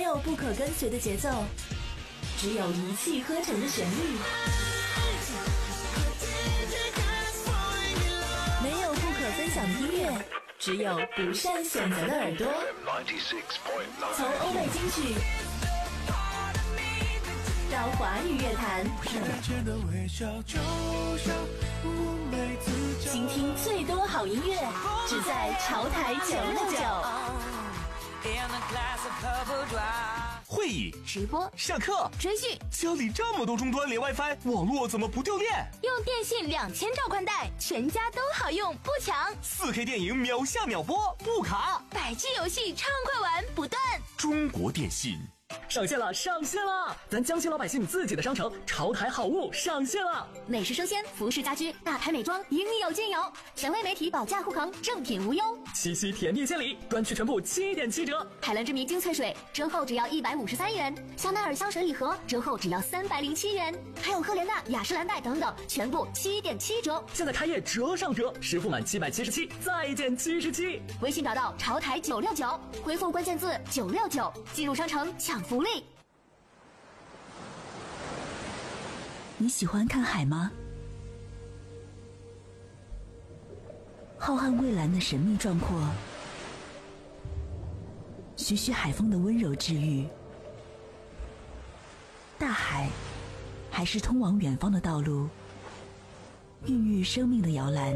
有不可跟随的节奏，只有一气呵成的旋律。没有不可分享的音乐，只有不善选择的耳朵。从欧美金曲到华语乐坛，倾听最多好音乐，只在潮台969。 会议、 直播、 上课、 追剧， 家里这么多终端连 WiFi， 网络怎么不掉电？ 用电信2000兆宽带，全家都好用，不抢。 4K 电影秒下秒播，不卡。 100G 游戏畅快玩不断。 中国电信。 上线了！咱江西老百姓自己的商城潮台好物上线了， 美食生鲜、服饰家居、大牌美妆应有尽有，权威媒体保价护航，正品无忧。 七夕甜蜜献礼，专区全部7.7折。 海蓝之谜精粹水折后只要153元，香奈儿香水礼盒折后只要307元，还有赫莲娜、雅诗兰黛等等，全部7.7折。 现在开业折上折，实付满777再减77。 微信找到潮台969，回复关键字969，进入商城抢福利。 你喜欢看海吗？浩瀚蔚蓝的神秘壮阔，徐徐海风的温柔治愈。大海还是通往远方的道路，孕育生命的摇篮。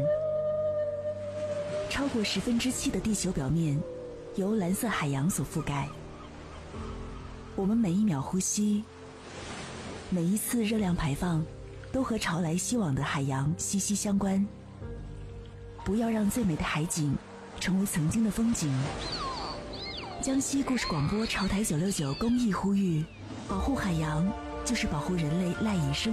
超过7%的地球表面由蓝色海洋所覆盖。我们每一秒呼吸，每一次热量排放，都和潮来西往的海洋息息相关。不要让最美的海景成为曾经的风景。江西故事广播潮台969公益呼吁：保护海洋，就是保护人类赖以生